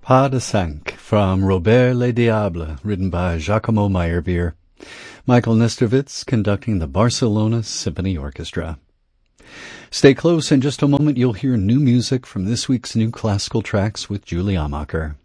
Pas de Cinq from Robert Le Diable, written by Giacomo Meyerbeer. Michael Nestervitz conducting the Barcelona Symphony Orchestra. Stay close. In just a moment, you'll hear new music from this week's New Classical Tracks with Julie Amacher.